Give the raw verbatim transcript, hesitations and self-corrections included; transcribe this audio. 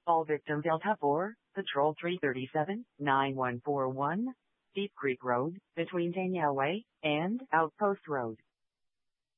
All victim Delta four, Patrol three thirty-seven, nine one four one, Deep Creek Road, between Danielle Way and Outpost Road.